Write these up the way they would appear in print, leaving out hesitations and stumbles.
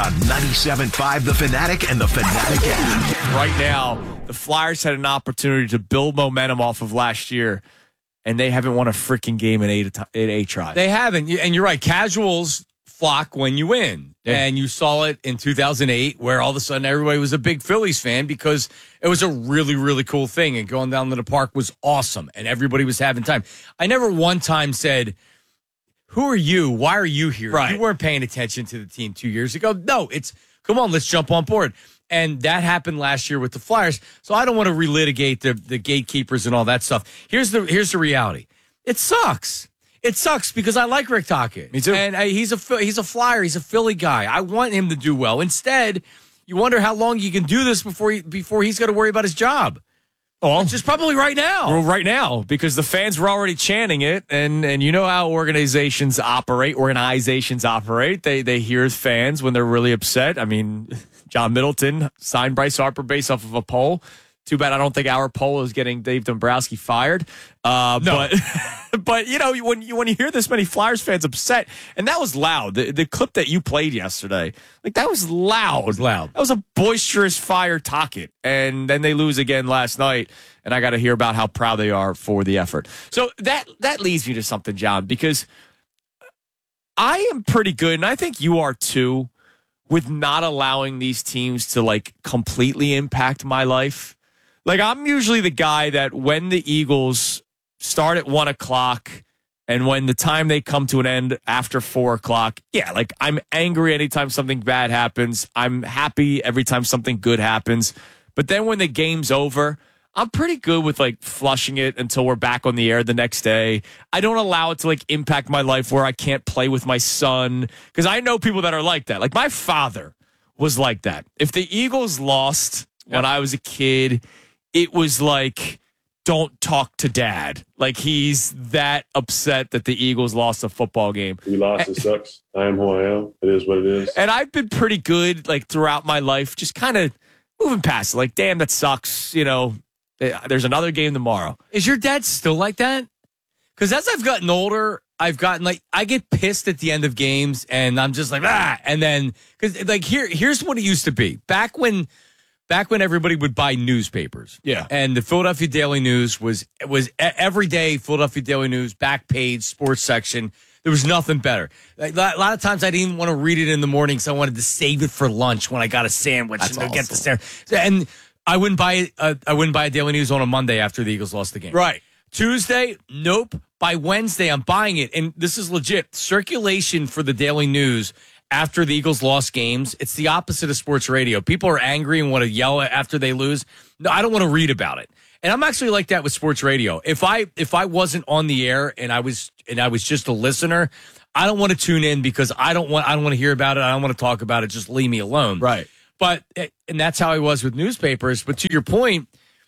on 97.5 The Fanatic and The Fanatic app. Right now, the Flyers had an opportunity to build momentum off of last year, and they haven't won a freaking game in eight tries. They haven't. And you're right. Casuals flock when you win. Yeah. And you saw it in 2008 where all of a sudden everybody was a big Phillies fan because it was a really, really cool thing. And going down to the park was awesome. And everybody was having time. I never one time said, who are you? Why are you here? Right. You weren't paying attention to the team 2 years ago. No, it's, come on, let's jump on board. And that happened last year with the Flyers. So I don't want to relitigate the gatekeepers and all that stuff. Here's the reality. It sucks. It sucks because I like Rick Tocchet. Me too. And he's a Flyer. He's a Philly guy. I want him to do well. Instead, you wonder how long you can do this before he's got to worry about his job. Well, which is probably right now. Well, right now, because the fans were already chanting it, and you know how organizations operate. They hear fans when they're really upset. I mean, John Middleton signed Bryce Harper based off of a poll. Too bad I don't think our poll is getting Dave Dombrowski fired. No. But you know, when you hear this many Flyers fans upset, and that was loud. The clip that you played yesterday, like that was loud. It was loud. That was a boisterous Fire Tocchet. And then they lose again last night, and I got to hear about how proud they are for the effort. So that leads me to something, John, because I am pretty good, and I think you are too, with not allowing these teams to like completely impact my life. Like, I'm usually the guy that when the Eagles start at 1 o'clock and when the time they come to an end after 4 o'clock, yeah, like I'm angry anytime something bad happens. I'm happy every time something good happens. But then when the game's over, I'm pretty good with like flushing it until we're back on the air the next day. I don't allow it to like impact my life where I can't play with my son, because I know people that are like that. Like my father was like that. If the Eagles lost when I was a kid, it was like, don't talk to dad. Like, he's that upset that the Eagles lost a football game. We lost. It sucks. I am who I am. It is what it is. And I've been pretty good, like, throughout my life, just kind of moving past it. Like, damn, that sucks. You know, there's another game tomorrow. Is your dad still like that? Because as I've gotten older, I've gotten like, I get pissed at the end of games and I'm just like, and then, because like, here's what it used to be. Back when everybody would buy newspapers. Yeah. And the Philadelphia Daily News was every day, Philadelphia Daily News, back page, sports section. There was nothing better. Like, a lot of times I didn't even want to read it in the morning, so I wanted to save it for lunch when I got a sandwich. That's and awesome. Get the sandwich. And I wouldn't buy a Daily News on a Monday after the Eagles lost the game. Right. Tuesday, nope. By Wednesday, I'm buying it. And this is legit. Circulation for the Daily News after the Eagles lost games, it's the opposite of sports radio. People are angry and want to yell after they lose. No, I don't want to read about it. And I'm actually like that with sports radio. If I wasn't on the air and I was just a listener, I don't want to tune in because I don't want to hear about it. I don't want to talk about it. Just leave me alone. Right. But and that's how I was with newspapers. But to your point,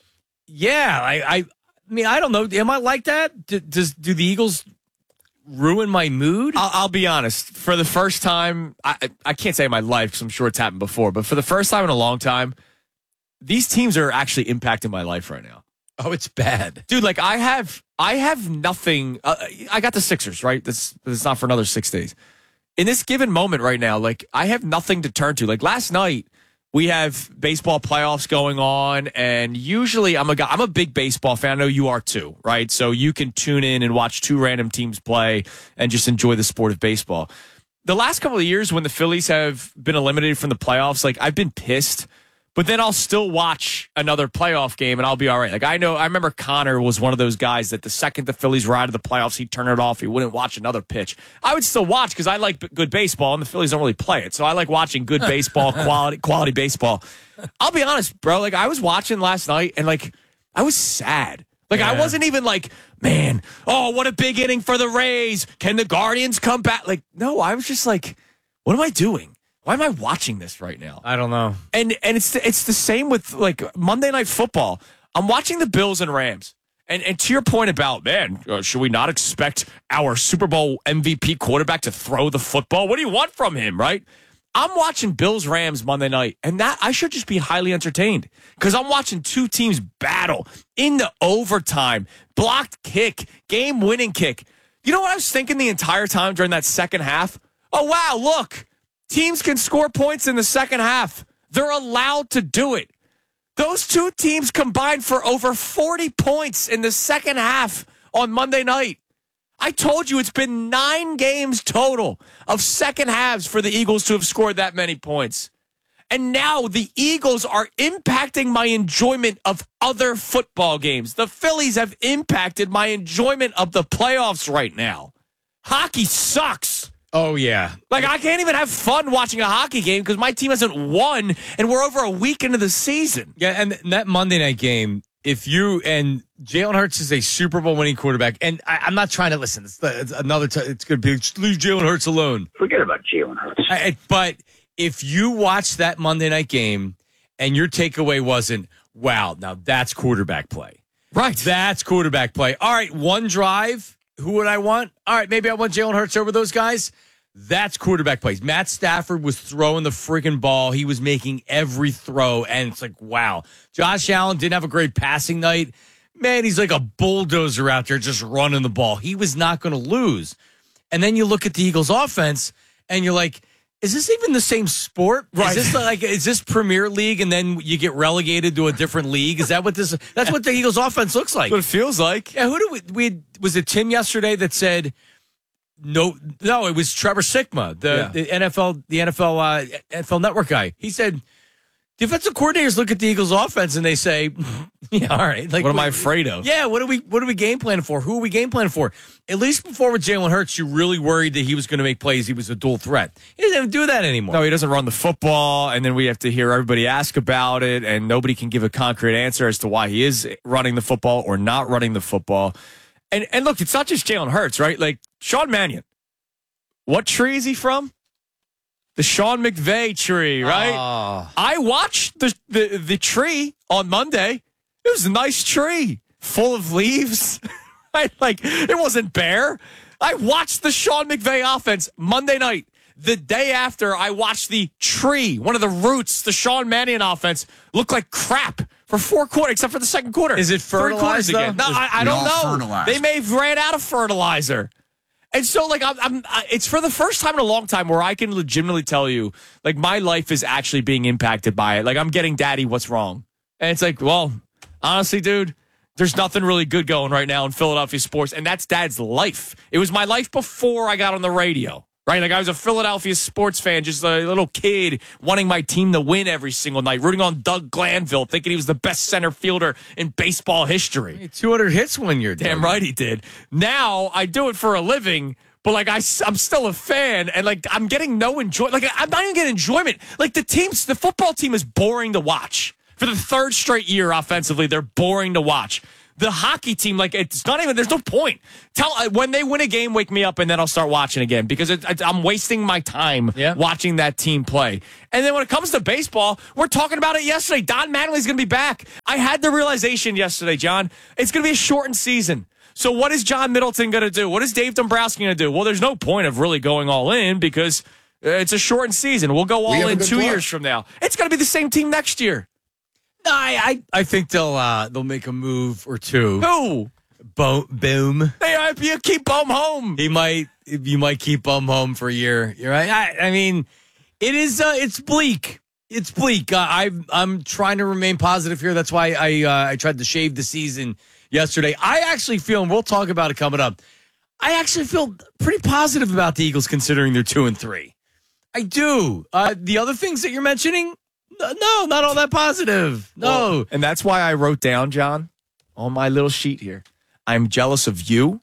yeah, I mean, I don't know. Am I like that? Do the Eagles ruin my mood? I'll be honest. For the first time, I can't say in my life because I'm sure it's happened before, but for the first time in a long time, these teams are actually impacting my life right now. Oh, it's bad. Dude, like I have nothing. I got the Sixers, right? It's not for another 6 days. In this given moment right now, like I have nothing to turn to. Like last night, we have baseball playoffs going on, and usually I'm a big baseball fan. I know you are too, right? So you can tune in and watch two random teams play and just enjoy the sport of baseball. The last couple of years when the Phillies have been eliminated from the playoffs, like I've been pissed, but then I'll still watch another playoff game and I'll be all right. Like I remember Connor was one of those guys that the second the Phillies were out of the playoffs, he'd turn it off. He wouldn't watch another pitch. I would still watch because I like good baseball and the Phillies don't really play it. So I like watching good baseball, quality baseball. I'll be honest, bro. Like I was watching last night and like I was sad. Like I wasn't even like, man, oh, what a big inning for the Rays. Can the Guardians come back? Like, no, I was just like, what am I doing? Why am I watching this right now? I don't know. And it's the same with like Monday Night Football. I'm watching the Bills and Rams. And to your point about, man, should we not expect our Super Bowl MVP quarterback to throw the football? What do you want from him, right? I'm watching Bills Rams Monday night, and that I should just be highly entertained because I'm watching two teams battle in the overtime, blocked kick, game-winning kick. You know what I was thinking the entire time during that second half? Oh, wow, look. Teams can score points in the second half. They're allowed to do it. Those two teams combined for over 40 points in the second half on Monday night. I told you it's been 9 games total of second halves for the Eagles to have scored that many points. And now the Eagles are impacting my enjoyment of other football games. The Phillies have impacted my enjoyment of the playoffs right now. Hockey sucks. Oh, yeah. Like, I can't even have fun watching a hockey game because my team hasn't won, and we're over a week into the season. Yeah, and that Monday night game, if you and Jalen Hurts is a Super Bowl winning quarterback, and I'm not trying to listen. It's another time. It's going to be just leave Jalen Hurts alone. Forget about Jalen Hurts. But if you watch that Monday night game and your takeaway wasn't, wow, now that's quarterback play. Right. That's quarterback play. All right, one drive. Who would I want? All right, maybe I want Jalen Hurts over those guys. That's quarterback plays. Matt Stafford was throwing the freaking ball. He was making every throw, and it's like, wow. Josh Allen didn't have a great passing night. Man, he's like a bulldozer out there just running the ball. He was not going to lose. And then you look at the Eagles' offense, and you're like, is this even the same sport? Right. Is this Premier League, and then you get relegated to a different league? Is that what this? That's what the Eagles' offense looks like. That's what it feels like. Yeah, who do we was it Tim yesterday that said no, it was Trevor Sikkema, the NFL Network guy. He said defensive coordinators look at the Eagles offense and they say, yeah, all right. Like, what am I afraid of? Yeah, what are we game planning for? Who are we game planning for? At least before with Jalen Hurts, you really worried that he was going to make plays. He was a dual threat. He doesn't even do that anymore. No, he doesn't run the football, and then we have to hear everybody ask about it, and nobody can give a concrete answer as to why he is running the football or not running the football. And look, it's not just Jalen Hurts, right? Like, Sean Mannion. What tree is he from? The Sean McVay tree, right? Oh. I watched the tree on Monday. It was a nice tree, full of leaves. Right? Like, it wasn't bare. I watched the Sean McVay offense Monday night. The day after, I watched the tree, one of the roots, the Sean Mannion offense, look like crap for 4 quarters, except for the second quarter. Is it fertilized again? No, I don't know. They may have ran out of fertilizer. And so, like, it's for the first time in a long time where I can legitimately tell you, like, my life is actually being impacted by it. Like, I'm getting, Daddy, what's wrong? And it's like, well, honestly, dude, there's nothing really good going right now in Philadelphia sports. And that's Dad's life. It was my life before I got on the radio, right? Like, I was a Philadelphia sports fan, just a little kid wanting my team to win every single night, rooting on Doug Glanville, thinking he was the best center fielder in baseball history. 200 hits one year. Damn right he did. Now I do it for a living, but like I'm still a fan, and like I'm getting no enjoyment. Like, I'm not even getting enjoyment. Like, the football team is boring to watch. For the third straight year offensively, they're boring to watch. The hockey team, like, it's not even, there's no point. When they win a game, wake me up, and then I'll start watching again, because I'm wasting my time watching that team play. And then when it comes to baseball, we're talking about it yesterday. Don Mattingly's going to be back. I had the realization yesterday, John, it's going to be a shortened season. So what is John Middleton going to do? What is Dave Dombrowski going to do? Well, there's no point of really going all in because it's a shortened season. We'll go all in 2 years from now. It's going to be the same team next year. No, I think they'll make a move or two. Who? Boom. Hey, you keep Bohm home. You might keep Bohm home for a year. You're right. I mean, it is. It's bleak. It's bleak. I'm trying to remain positive here. That's why I tried to shave the season yesterday. I actually feel, and we'll talk about it coming up, I actually feel pretty positive about the Eagles considering they're 2-3. I do. The other things that you're mentioning, no, not all that positive. No. Well, and that's why I wrote down, John, on my little sheet here, I'm jealous of you.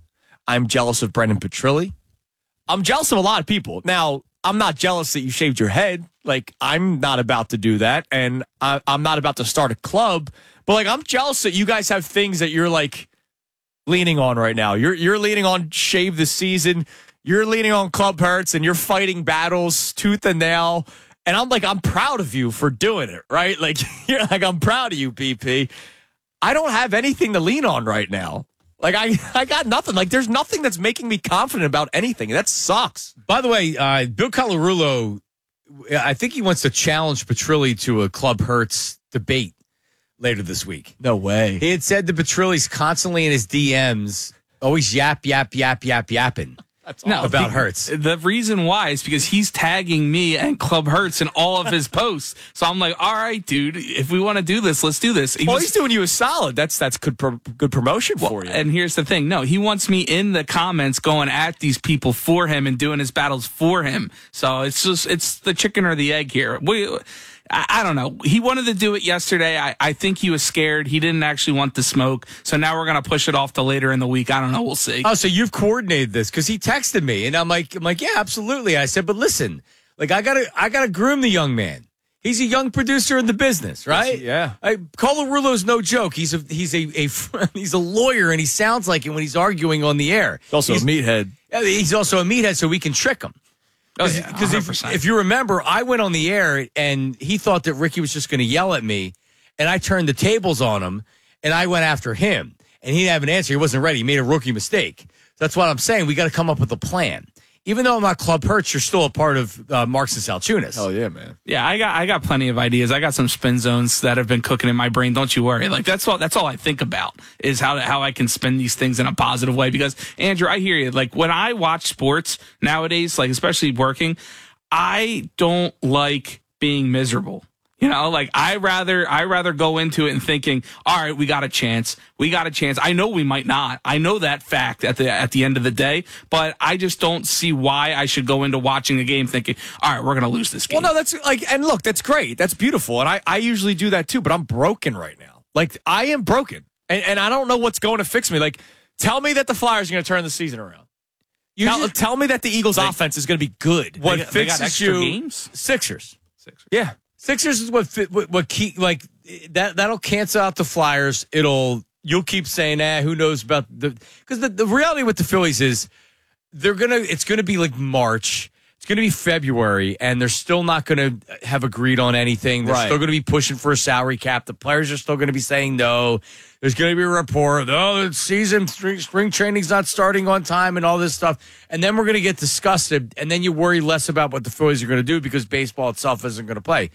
I'm jealous of Brendan Petrilli. I'm jealous of a lot of people. Now, I'm not jealous that you shaved your head. Like, I'm not about to do that, and I'm not about to start a club. But, like, I'm jealous that you guys have things that you're, like, leaning on right now. You're leaning on shave the season. You're leaning on Club Hurts, and you're fighting battles tooth and nail. And I'm proud of you for doing it, right? Like, you're like, I'm proud of you, PP. I don't have anything to lean on right now. Like, I got nothing. Like, there's nothing that's making me confident about anything. That sucks. By the way, Bill Colarulo, I think he wants to challenge Petrilli to a Club Hurts debate later this week. No way. He had said that Petrilli's constantly in his DMs, always yapping. about Hurts. The reason why is because he's tagging me and Club Hurts in all of his posts. So I'm like, all right, dude, if we want to do this, let's do this. He's doing you a solid. That's good promotion for you. And here's the thing. No, he wants me in the comments going at these people for him and doing his battles for him. So it's the chicken or the egg here. I don't know. He wanted to do it yesterday. I think he was scared. He didn't actually want the smoke. So now we're going to push it off to later in the week. I don't know. We'll see. Oh, so you've coordinated this because he texted me and I'm like, yeah, absolutely. I said, but listen, like I gotta groom the young man. He's a young producer in the business, right? Yeah. Colarulo's no joke. He's a lawyer and he sounds like it when he's arguing on the air. He's also a meathead. He's also a meathead, so we can trick him. Because if you remember, I went on the air and he thought that Ricky was just going to yell at me, and I turned the tables on him, and I went after him, and he didn't have an answer. He wasn't ready. He made a rookie mistake. That's what I'm saying. We got to come up with a plan. Even though I'm not Club Hurts, you're still a part of Marks and Salchunas. Hell yeah, man. Yeah, I got plenty of ideas. I got some spin zones that have been cooking in my brain. Don't you worry. Like that's all I think about is how I can spin these things in a positive way. Because Andrew, I hear you. Like when I watch sports nowadays, like especially working, I don't like being miserable. You know, like I rather go into it and thinking, all right, we got a chance. I know we might not. I know that fact at the end of the day, but I just don't see why I should go into watching a game thinking, all right, we're going to lose this game. Well, no, that's and look, that's great. That's beautiful. And I usually do that too, but I'm broken right now. Like I am broken. And I don't know what's going to fix me. Like tell me that the Flyers are going to turn the season around. Tell me that the Eagles offense is going to be good. What they got fixes extra you? games? Sixers. Yeah. Sixers is what keep like that'll cancel out the Flyers. You'll keep saying, who knows about because the reality with the Phillies is it's gonna be like March. It's going to be February, and they're still not going to have agreed on anything. They're still going to be pushing for a salary cap. The players are still going to be saying no. There's going to be a report, the season, spring training's not starting on time and all this stuff. And then we're going to get disgusted, and then you worry less about what the Phillies are going to do because baseball itself isn't going to play.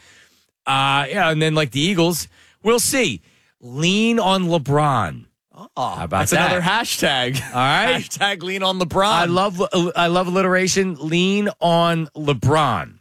And then like the Eagles, we'll see. Lean on LeBron. How about that's that? Another hashtag. All right. Hashtag lean on LeBron. I love alliteration. Lean on LeBron.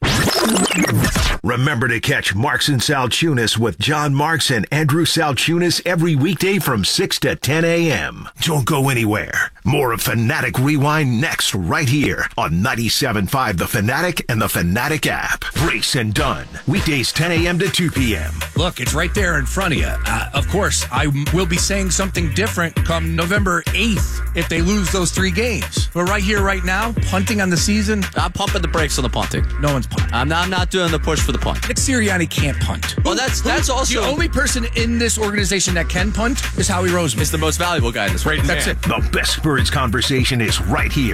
Remember to catch Marks and Salchunas with John Marks and Andrew Salchunas every weekday from 6 to 10 a.m. Don't go anywhere. More of Fanatic Rewind next right here on 97.5 The Fanatic and the Fanatic app. Brace and Dunn. Weekdays 10 a.m. to 2 p.m. Look, it's right there in front of you. Of course, I will be saying something different come November 8th if they lose those 3 games. But right here, right now, punting on the season. I'm pumping the brakes on the punting. No one's punting. I'm not doing the push for the punt. Nick Sirianni can't punt. Well, that's also the only person in this organization that can punt is Howie Roseman. Is the most valuable guy in this. Right, that's it. The best Spurs conversation is right here.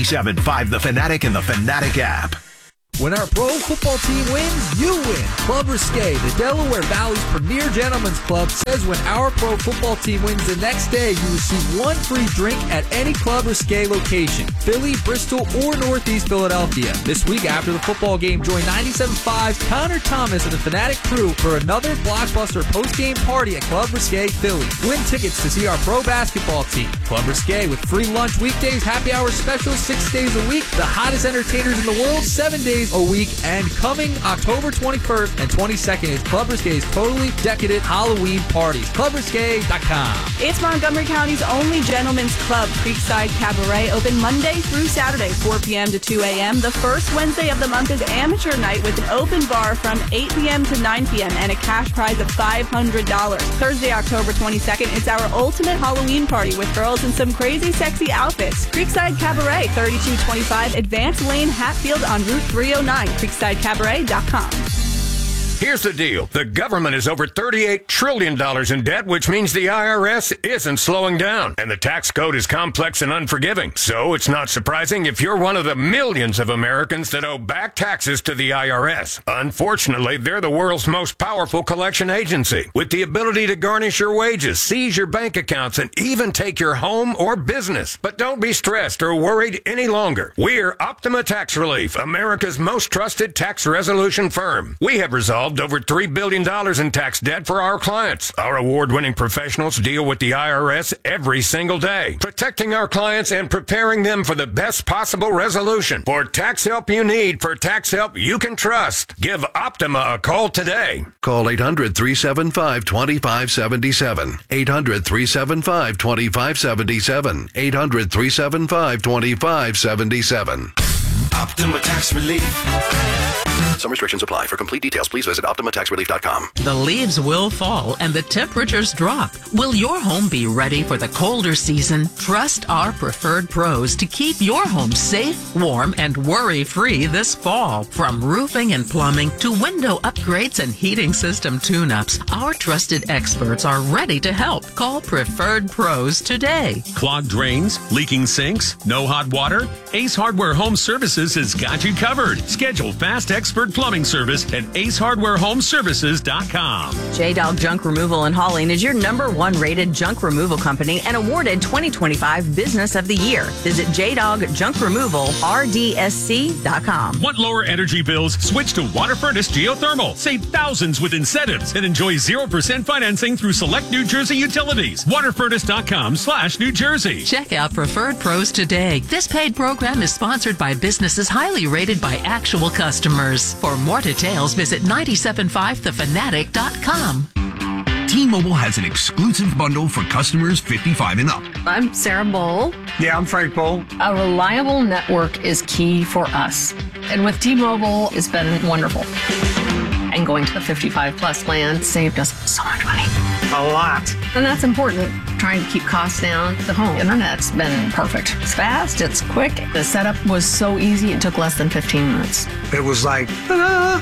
97.5 The Fanatic and the Fanatic app. When our pro football team wins, you win. Club Risque, the Delaware Valley's premier gentleman's club, says when our pro football team wins the next day, you receive 1 free drink at any Club Risque location, Philly, Bristol, or Northeast Philadelphia. This week after the football game, join 97.5's Connor Thomas and the Fanatic crew for another blockbuster post-game party at Club Risque, Philly. Win tickets to see our pro basketball team. Club Risque with free lunch weekdays, happy hour specials 6 days a week, the hottest entertainers in the world 7 days a week, and coming October 21st and 22nd is Club Risque's totally decadent Halloween parties. ClubRisque.com. It's Montgomery County's only gentlemen's club, Creekside Cabaret, open Monday through Saturday, 4 p.m. to 2 a.m. The first Wednesday of the month is amateur night with an open bar from 8 p.m. to 9 p.m. and a cash prize of $500. Thursday, October 22nd, it's our ultimate Halloween party with girls in some crazy, sexy outfits. Creekside Cabaret, 3225 Advanced Lane, Hatfield on Route 309, CreeksideCabaret.com. Here's the deal. The government is over $38 trillion in debt, which means the IRS isn't slowing down. And the tax code is complex and unforgiving. So it's not surprising if you're one of the millions of Americans that owe back taxes to the IRS. Unfortunately, they're the world's most powerful collection agency, with the ability to garnish your wages, seize your bank accounts, and even take your home or business. But don't be stressed or worried any longer. We're Optima Tax Relief, America's most trusted tax resolution firm. We have resolved solved over $3 billion in tax debt for our clients. Our award-winning professionals deal with the IRS every single day, protecting our clients and preparing them for the best possible resolution. For tax help you need, for tax help you can trust, give Optima a call today. Call 800-375-2577. 800-375-2577. 800-375-2577. Optima Tax Relief. Some restrictions apply. For complete details, please visit OptimaTaxRelief.com. The leaves will fall and the temperatures drop. Will your home be ready for the colder season? Trust our preferred pros to keep your home safe, warm, and worry-free this fall. From roofing and plumbing to window upgrades and heating system tune-ups, our trusted experts are ready to help. Call Preferred Pros today. Clogged drains, leaking sinks, no hot water? Ace Hardware Home Services has got you covered. Schedule fast expert plumbing service at acehardwarehomeservices.com. J-Dog Junk Removal in Holling is your #1 rated junk removal company and awarded 2025 Business of the Year. Visit JDogJunkRemovalRDSC.com. Want lower energy bills? Switch to Water Furnace Geothermal. Save thousands with incentives and enjoy 0% financing through select New Jersey utilities. Waterfurnace.com/New Jersey. Check out Preferred Pros today. This paid program is sponsored by businesses highly rated by actual customers. For more details, visit 975thefanatic.com. T-Mobile has an exclusive bundle for customers 55 and up. I'm Sarah Bowl. Yeah, I'm Frank Bowl. A reliable network is key for us. And with T-Mobile, it's been wonderful. And going to the 55 plus plan saved us so much money. A lot. And that's important. Trying to keep costs down. The home internet's been perfect. It's fast, it's quick. The setup was so easy, it took less than 15 minutes. It was like, ta-da!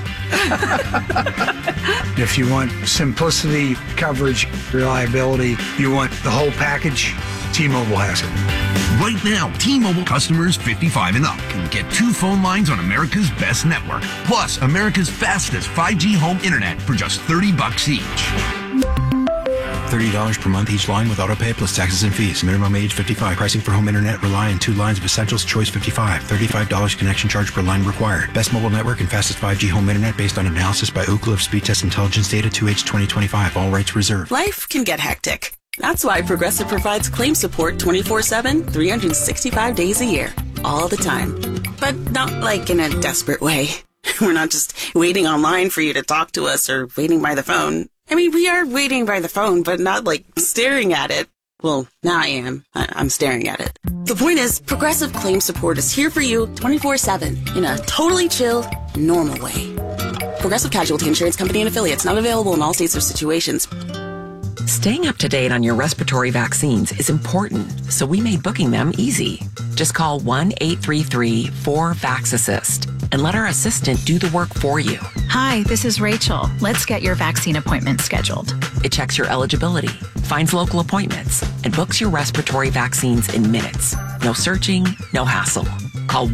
If you want simplicity, coverage, reliability, you want the whole package, T-Mobile has it. Right now, T-Mobile customers 55 and up can get 2 phone lines on America's best network, plus America's fastest 5G home internet for just $30 each. $30 per month each line with autopay plus taxes and fees. Minimum age 55. Pricing for home internet rely on 2 lines of Essentials. Choice 55. $35 connection charge per line required. Best mobile network and fastest 5G home internet based on analysis by Ookla of Speed Test Intelligence data 2H 2025. All rights reserved. Life can get hectic. That's why Progressive provides claim support 24/7, 365 days a year. All the time. But not like in a desperate way. We're not just waiting online for you to talk to us or waiting by the phone. I mean, we are waiting by the phone, but not like staring at it. Well, now I am. I'm staring at it. The point is, Progressive Claim Support is here for you 24/7 in a totally chill, normal way. Progressive Casualty Insurance Company and Affiliates, not available in all states or situations. Staying up to date on your respiratory vaccines is important, so we made booking them easy. Just call 1-833-4VAX-ASSIST and let our assistant do the work for you. Hi, this is Rachel. Let's get your vaccine appointment scheduled. It checks your eligibility, finds local appointments, and books your respiratory vaccines in minutes. No searching, no hassle. Call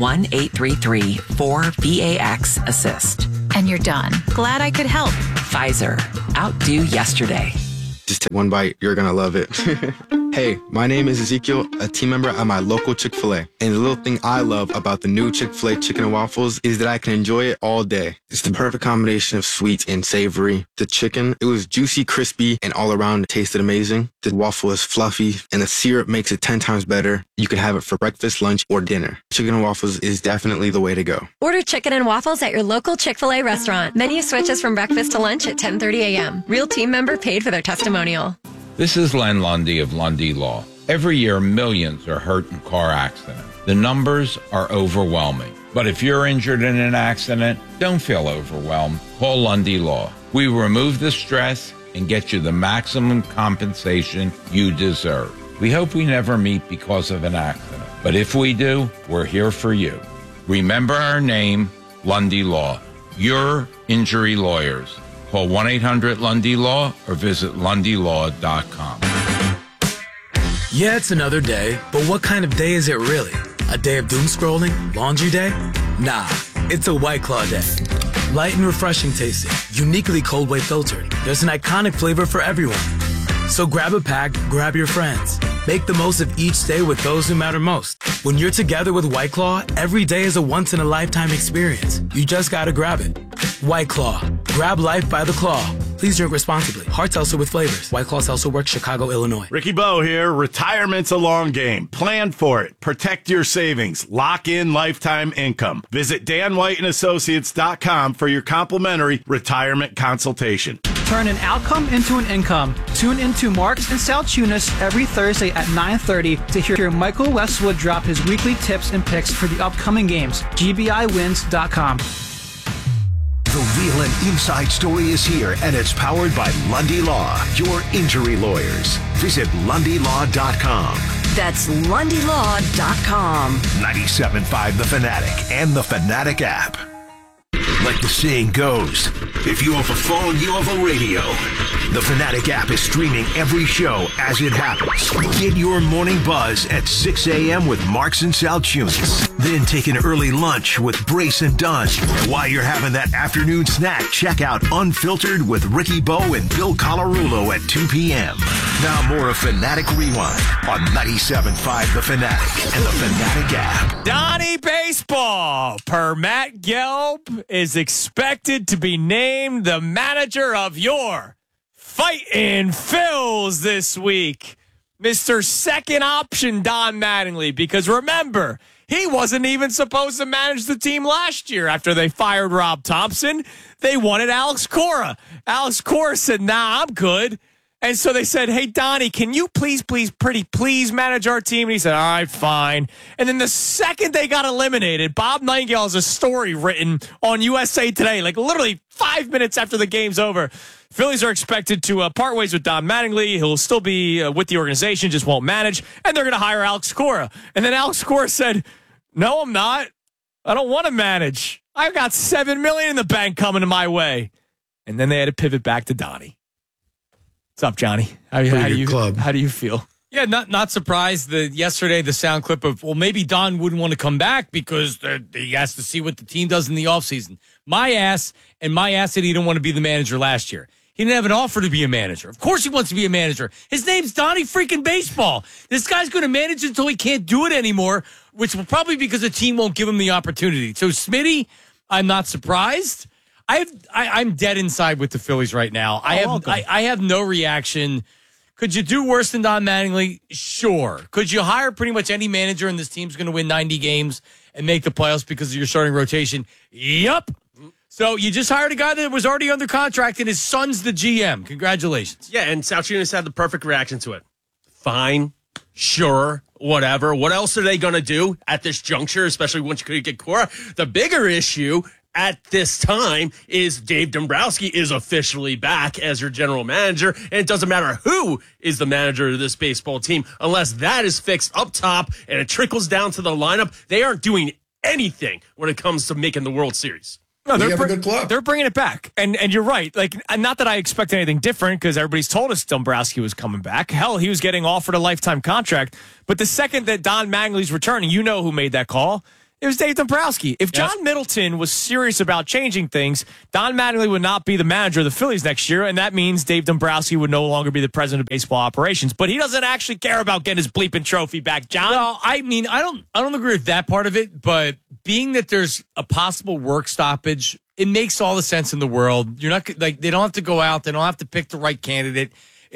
1-833-4VAX-ASSIST. And you're done. Glad I could help. Pfizer. Outdo yesterday. Just take one bite. You're going to love it. Hey, my name is Ezekiel, a team member at my local Chick-fil-A. And the little thing I love about the new Chick-fil-A chicken and waffles is that I can enjoy it all day. It's the perfect combination of sweet and savory. The chicken, it was juicy, crispy, and all around it tasted amazing. The waffle is fluffy, and the syrup makes it 10 times better. You can have it for breakfast, lunch, or dinner. Chicken and waffles is definitely the way to go. Order chicken and waffles at your local Chick-fil-A restaurant. Menu switches from breakfast to lunch at 10:30 a.m. Real team member paid for their testimonial. This is Len Lundy of Lundy Law. Every year, millions are hurt in car accidents. The numbers are overwhelming. But if you're injured in an accident, don't feel overwhelmed. Call Lundy Law. We remove the stress and get you the maximum compensation you deserve. We hope we never meet because of an accident. But if we do, we're here for you. Remember our name, Lundy Law. Your injury lawyers. Call 1-800-LUNDY-LAW or visit LundyLaw.com. Yeah, it's another day, but what kind of day is it really? A day of doom scrolling? Laundry day? Nah, it's a White Claw day. Light and refreshing tasting, uniquely cold way filtered. There's an iconic flavor for everyone. So grab a pack, grab your friends. Make the most of each day with those who matter most. When you're together with White Claw, every day is a once-in-a-lifetime experience. You just gotta grab it. White Claw, Grab life by the claw. Please drink responsibly. Hard seltzer with flavors. White Claw Seltzer Works, Chicago, Illinois. Ricky Bo here. Retirement's a long game. Plan for it. Protect your savings. Lock in lifetime income. Visit danwhiteandassociates.com for your complimentary retirement consultation. Turn an outcome into an income. Tune into Marks and Saltunis every Thursday at 9:30 to hear Michael Westwood drop his weekly tips and picks for the upcoming games. GBIwins.com. The real and inside story is here, and it's powered by Lundy Law, your injury lawyers. Visit LundyLaw.com. That's LundyLaw.com. 97.5 The Fanatic and the Fanatic app. Like the saying goes, if you have a phone, you have a radio. The Fanatic app is streaming every show as it happens. Get your morning buzz at 6 a.m. with Marks and Saltunis. Then take an early lunch with Brace and Dunn. While you're having that afternoon snack, check out Unfiltered with Ricky Bo and Bill Colarulo at 2 p.m. Now more of Fanatic Rewind on 97.5 The Fanatic and the Fanatic app. Donnie Baseball, per Matt Gelb, is expected to be named the manager of your Fightin' Phils this week. Mr. Second Option Don Mattingly, because remember, he wasn't even supposed to manage the team last year after they fired Rob Thompson. They wanted Alex Cora. Alex Cora said, nah, I'm good. And so they said, hey, Donnie, can you please manage our team? And he said, all right, fine. And then the second they got eliminated, Bob Nightingale has a story written on USA Today, like literally 5 minutes after the game's over. Phillies are expected to part ways with Don Mattingly. He'll still be with the organization, just won't manage. And they're going to hire Alex Cora. And then Alex Cora said, no, I'm not. I don't want to manage. I've got $7 million in the bank coming to my way. And then they had to pivot back to Donnie. What's up, Johnny? How do you feel? Yeah, not surprised that yesterday the sound clip of, well, maybe Don wouldn't want to come back because he has to see what the team does in the offseason. My ass said he didn't want to be the manager last year. He didn't have an offer to be a manager. Of course he wants to be a manager. His name's Donnie freaking Baseball. This guy's going to manage until he can't do it anymore, which will probably because the team won't give him the opportunity. So, Smitty, I'm not surprised. I'm dead inside with the Phillies right now. I have no reaction. Could you do worse than Don Mattingly? Sure. Could you hire pretty much any manager and this team's going to win 90 games and make the playoffs because of your starting rotation? Yup. So you just hired a guy that was already under contract and his son's the GM. Congratulations. Yeah, and Saltunis had the perfect reaction to it. Fine. Sure. Whatever. What else are they going to do at this juncture, especially once you could get Cora? The bigger issue at this time is Dave Dombrowski is officially back as your general manager, and it doesn't matter who is the manager of this baseball team unless that is fixed up top and it trickles down to the lineup. They aren't doing anything when it comes to making the World Series. No, they're bringing it back. And you're right. Like, not that I expect anything different because everybody's told us Dombrowski was coming back. Hell, he was getting offered a lifetime contract. But the second that Don Mattingly's returning, you know who made that call. It was Dave Dombrowski. If John Middleton was serious about changing things, Don Mattingly would not be the manager of the Phillies next year, and that means Dave Dombrowski would no longer be the president of baseball operations. But he doesn't actually care about getting his bleeping trophy back, John. No, I mean, I don't agree with that part of it, but being that there's a possible work stoppage, it makes all the sense in the world. You're not like they don't have to go out, they don't have to pick the right candidate.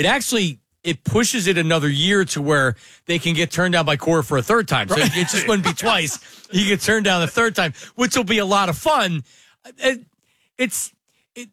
It pushes it another year to where they can get turned down by Cora for a third time. So it just wouldn't be twice. You get turned down the third time, which will be a lot of fun. It's